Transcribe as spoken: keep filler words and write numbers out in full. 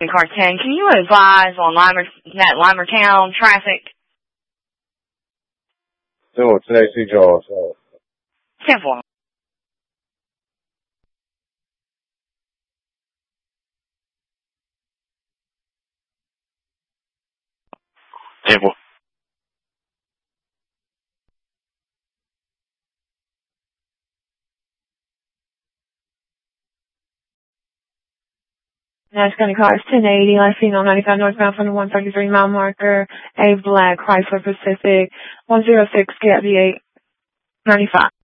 Car ten, can you advise on Limer, that Limertown traffic? So today, C. Jaws. ten four. ten four. Nash County cars ten eighty, last seen on ninety-five northbound from the one thirty-three mile marker, a black Chrysler Pacific, one oh six, get the eight ninety-five.